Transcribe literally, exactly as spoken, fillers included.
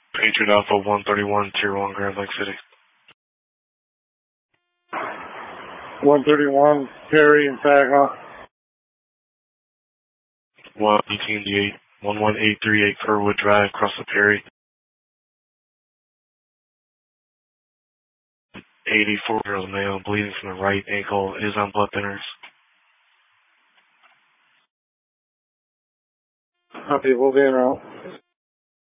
Patriot Alpha one thirty-one, Tier one, Grand Lake City. one thirty-one, Perry and Saginaw. one eighteen D eight, one one eight three eight Kerwood Drive, across the Perry. eighty-four year old male, bleeding from the right ankle, is on blood thinners. Copy, we'll be in route.